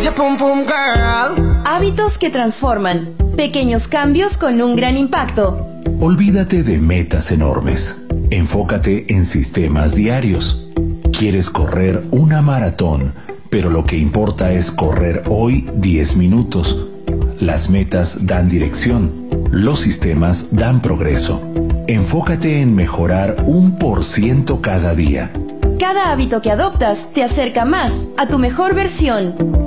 pum pum girl. Hábitos que transforman. Pequeños cambios con un gran impacto. Olvídate de metas enormes. Enfócate en sistemas diarios. Quieres correr una maratón, pero lo que importa es correr hoy 10 minutos. Las metas dan dirección. Los sistemas dan progreso. Enfócate en mejorar 1% cada día. Cada hábito que adoptas te acerca más a tu mejor versión.